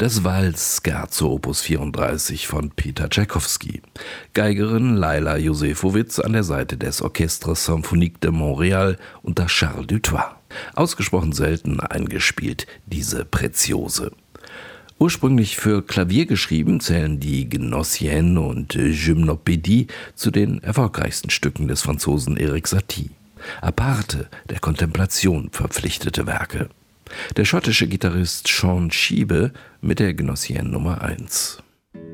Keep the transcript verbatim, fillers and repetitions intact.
des Wals Scherzo Opus vierunddreißig von Peter Tschaikowski. Geigerin Laila Josefowitz an der Seite des Orchestre Symphonique de Montréal unter Charles Dutoit. Ausgesprochen selten eingespielt, diese Preziose. Ursprünglich für Klavier geschrieben, zählen die Gnossienne und Gymnopédie zu den erfolgreichsten Stücken des Franzosen Erik Satie. Aparte, der Kontemplation verpflichtete Werke. Der schottische Gitarrist Sean Sheebe mit der Gnossienne Nummer eins.